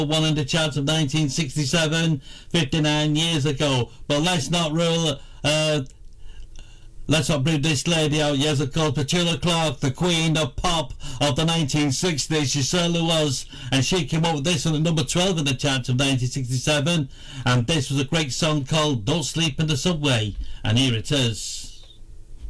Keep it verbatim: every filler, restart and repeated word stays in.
one in the charts of nineteen sixty-seven, fifty-nine years ago. But let's not rule, uh, let's not bring this lady out. Yes, of course, Petula Clark, the queen of pop of the nineteen sixties. She certainly was. And she came up with this one at number twelve in the charts of nineteen sixty-seven. And this was a great song called Don't Sleep in the Subway. And here it is.